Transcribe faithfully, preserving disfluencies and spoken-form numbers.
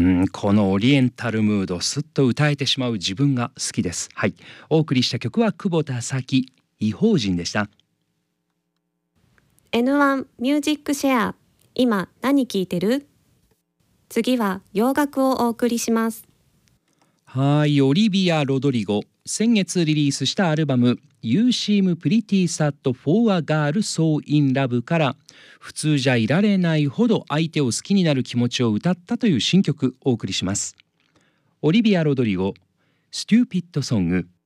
うんこのオリエンタルムード、すっと歌えてしまう自分が好きです。はい、お送りした曲は久保田早紀、異邦人でした。 エヌワン ミュージックシェア、今何聴いてる？次は洋楽をお送りします。 はい、オリビア・ロドリゴ、先月リリースしたアルバム You Seem Pretty Sad for a Girl So in Love から普通じゃいられないほど相手を好きになる気持ちを歌ったという新曲をお送りします。オリビア・ロドリゴ、ステューピッドソング。